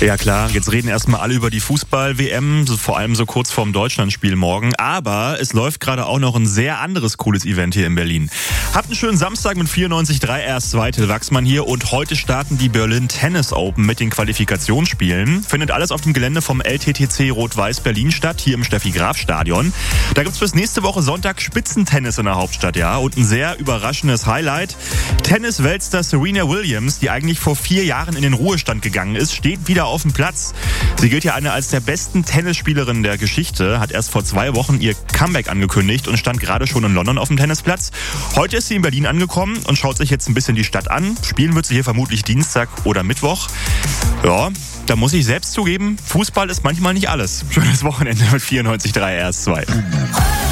Ja klar, jetzt reden erstmal alle über die Fußball-WM, vor allem so kurz vorm Deutschlandspiel morgen. Aber es läuft gerade auch noch ein sehr anderes cooles Event hier in Berlin. Habt einen schönen Samstag mit 94.3 erst 2, Till Wachsmann hier. Und heute starten die Berlin Tennis Open mit den Qualifikationsspielen. Findet alles auf dem Gelände vom LTTC Rot-Weiß Berlin statt, hier im Steffi-Graf-Stadion. Da gibt's bis nächste Woche Sonntag Spitzentennis in der Hauptstadt, ja. Und ein sehr überraschendes Highlight. Tennis-Weltstar Serena Williams, die eigentlich vor 4 Jahren in den Ruhestand gegangen ist, steht wieder auf dem Platz. Sie gilt ja als der besten Tennisspielerin der Geschichte, hat erst vor 2 Wochen ihr Comeback angekündigt und stand gerade schon in London auf dem Tennisplatz. Heute ist sie in Berlin angekommen und schaut sich jetzt ein bisschen die Stadt an. Spielen wird sie hier vermutlich Dienstag oder Mittwoch. Ja, da muss ich selbst zugeben, Fußball ist manchmal nicht alles. Schönes Wochenende mit 94.3 RS2.